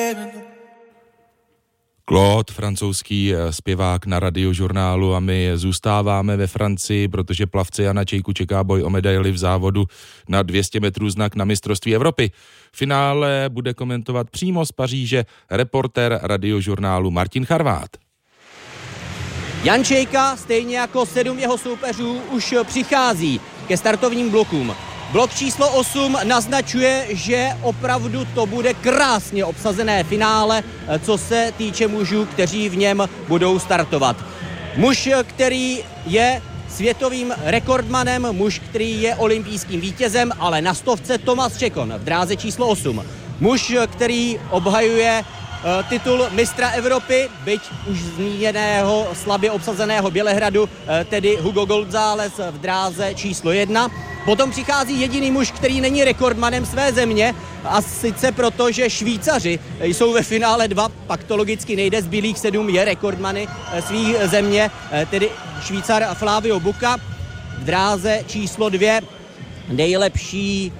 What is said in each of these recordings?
Claude, francouzský zpěvák na Radiožurnálu, a my zůstáváme ve Francii, protože plavce Jana Čejku čeká boj o medaili v závodu na 200 metrů znak na mistrovství Evropy. Finále bude komentovat přímo z Paříže reportér Radiožurnálu Martin Charvát. Jan Čejka, stejně jako 7 jeho soupeřů, už přichází ke startovním blokům. Blok číslo 8 naznačuje, že opravdu to bude krásně obsazené finále, co se týče mužů, kteří v něm budou startovat. Muž, který je světovým rekordmanem, muž, který je olympijským vítězem, ale na stovce Tomáš Čekon v dráze číslo 8. Muž, který obhajuje titul mistra Evropy, byť už zmíněného slabě obsazeného Bělehradu, tedy Hugo González v dráze číslo 1. Potom přichází jediný muž, který není rekordmanem své země, a sice proto, že Švýcaři jsou ve finále 2, pak to logicky nejde, zbylých 7 je rekordmany svých země, tedy Švýcar Flavio Bucca v dráze číslo 2, nejlepší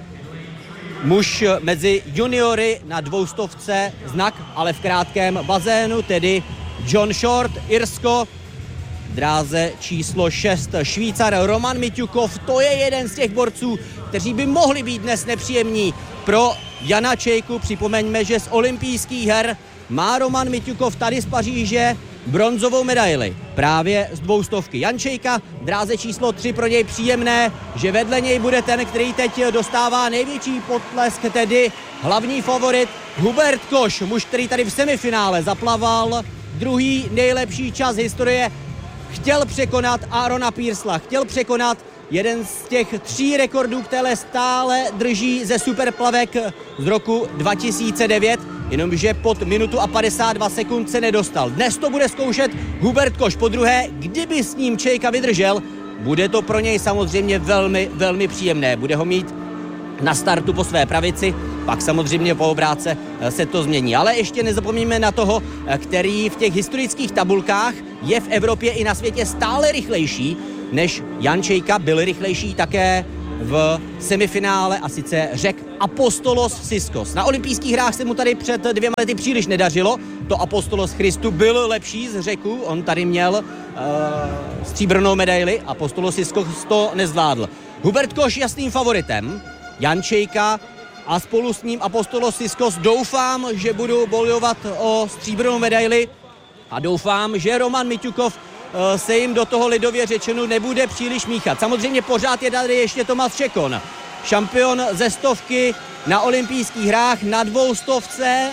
muž mezi juniory na 200 znak, ale v krátkém bazénu, tedy John Short, Irsko. V dráze číslo 6 Švýcar Roman Miťukov, to je jeden z těch borců, kteří by mohli být dnes nepříjemní pro Jana Čejku. Připomeňme, že z olympijských her má Roman Miťukov tady z Paříže bronzovou medaili právě z 200. Jan Čejka v dráze číslo 3, pro něj příjemné, že vedle něj bude ten, který teď dostává největší potlesk, tedy hlavní favorit Hubert Koš, muž, který tady v semifinále zaplaval druhý nejlepší čas historie. Chtěl překonat Aarona Pearsla, chtěl překonat jeden z těch 3 rekordů, které stále drží ze superplavek z roku 2009, jenomže pod minutu a 52 sekund se nedostal. Dnes to bude zkoušet Hubert Koš podruhé, kdyby s ním Čejka vydržel, bude to pro něj samozřejmě velmi, velmi příjemné. Bude ho mít na startu po své pravici, pak samozřejmě po obrátce se to změní. Ale ještě nezapomeňme na toho, který v těch historických tabulkách je v Evropě i na světě stále rychlejší než Jan Čejka, byl rychlejší také v semifinále, a sice Řek Apostolos Siskos. Na olympijských hrách se mu tady před 2 lety příliš nedařilo, to Apostolos Christu byl lepší z Řeku, on tady měl stříbrnou medaili, Apostolos Siskos to nezvládl. Hubert Koš jasným favoritem, Jan Čejka a spolu s ním Apostolos Siskos, doufám, že budou bojovat o stříbrnou medaili a doufám, že Roman Miťukov se jim do toho lidově řečeno nebude příliš míchat. Samozřejmě pořád je tady ještě Tomáš Čekon, šampion ze 100 na olympijských hrách, na 200,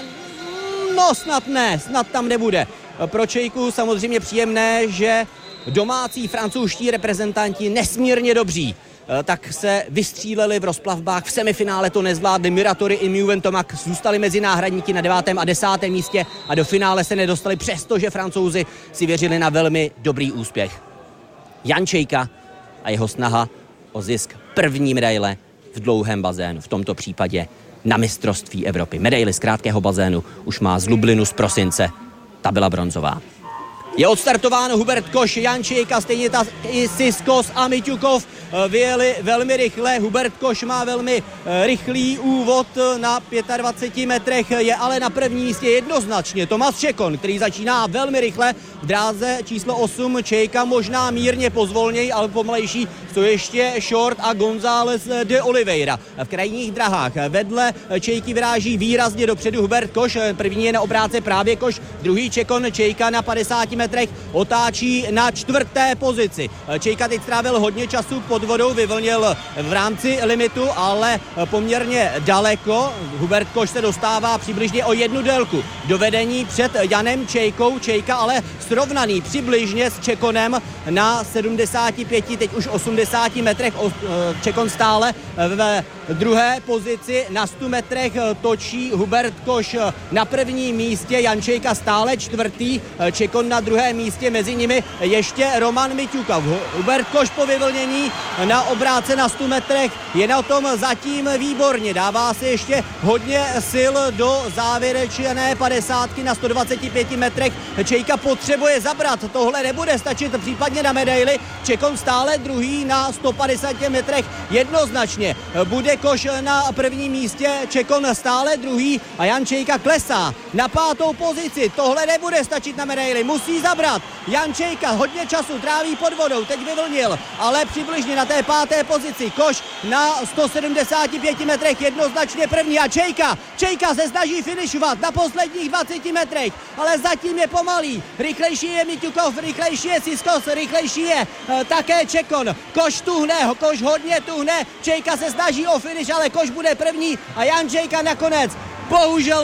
no snad ne, snad tam nebude. Pro Čejku samozřejmě příjemné, že domácí francouzští reprezentanti nesmírně dobří tak se vystříleli v rozplavbách. V semifinále to nezvládli Miratori i Mouwen Tomac, zůstali mezi náhradníky na 9. a 10. místě a do finále se nedostali, přestože Francouzi si věřili na velmi dobrý úspěch. Jan Čejka a jeho snaha o zisk první medaile v dlouhém bazénu, v tomto případě na mistrovství Evropy. Medaili z krátkého bazénu už má z Lublinu z prosince, ta byla bronzová. Je odstartován Hubert Koš, Jan Čejka, stejně tak i Siskos a Miťukov vyjeli velmi rychle. Hubert Koš má velmi rychlý úvod na 25 metrech, je ale na prvním místě jednoznačně Tomáš Čekon, který začíná velmi rychle v dráze číslo 8. Čejka možná mírně pozvolněji, ale pomalejší jsou ještě Short a González de Oliveira. V krajních drahách vedle Čejky vyráží výrazně dopředu Hubert Koš, první je na obrátce právě Koš, druhý Čekon, Čejka na 50 metrech otáčí na 4. pozici. Čejka teď strávil hodně času pod vodou, vyvlnil v rámci limitu, ale poměrně daleko. Hubert Koš se dostává přibližně o 1 délku do vedení před Janem Čejkou. Čejka ale srovnaný přibližně s Čekonem na 75, teď už 80 metrech. Čekon stále ve 2. pozici, na 100 metrech točí Hubert Koš na prvním místě, Jan Čejka stále 4., Čekon na 2. místě, mezi nimi ještě Roman Miťukov. Hubert Koš po vyvlnění na obrátce na 100 metrech je na tom zatím výborně, dává se ještě hodně sil do závěrečné 50 na 125 metrech. Čejka potřebuje zabrat, tohle nebude stačit případně na medaili. Čekon stále druhý na 150 metrech, jednoznačně bude Koš na prvním místě, Čekon stále druhý a Jan Čejka klesá na 5. pozici. Tohle nebude stačit na medaili, musí zabrat. Jan Čejka hodně času tráví pod vodou, teď vyvlnil, ale přibližně na té 5. pozici. Koš na 175 metrech jednoznačně první a Čejka se snaží finišovat na posledních 20 metrech, ale zatím je pomalý. Rychlejší je Miťukov, rychlejší je Siskos, rychlejší je také Čekon. Koš tuhne, Koš hodně tuhne, Čejka se snaží o finiš, ale Koš bude první a Jan Čejka nakonec bohužel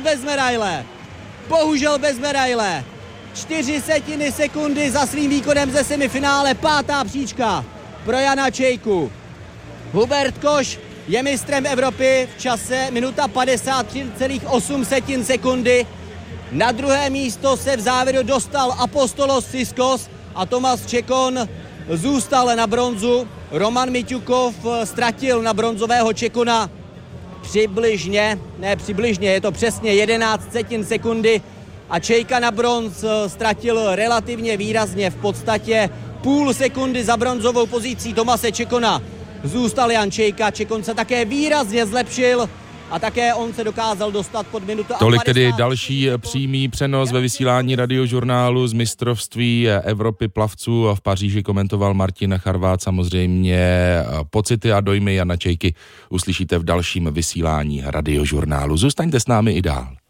bez medaile. 0,4 sekundy za svým výkonem ze semifinále, 5. příčka pro Jana Čejku. Hubert Koš je mistrem Evropy v čase minuta 53,8 sekundy. Na druhé místo se v závěru dostal Apostolos Siskos a Tomas Čekon zůstal na bronzu. Roman Miťukov ztratil na bronzového Čekona přibližně, je to přesně 11 sekundy a Čejka na bronz ztratil relativně výrazně, v podstatě půl sekundy za bronzovou pozicí Tomase Čekona. Zůstal Jan Čejka, Čekon se také výrazně zlepšil a také on se dokázal dostat pod minutu. Tolik tedy další přímý přenos ve vysílání Radiožurnálu z mistrovství Evropy plavců v Paříži komentoval Martin Charvát. Samozřejmě pocity a dojmy Jana Čejky uslyšíte v dalším vysílání Radiožurnálu. Zůstaňte s námi i dál.